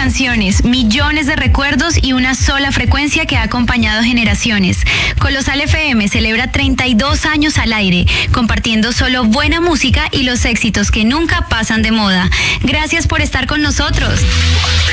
canciones, millones de recuerdos y una sola frecuencia que ha acompañado generaciones. Colosal FM celebra 32 años al aire, compartiendo solo buena música y los éxitos que nunca pasan de moda. Gracias por estar con nosotros.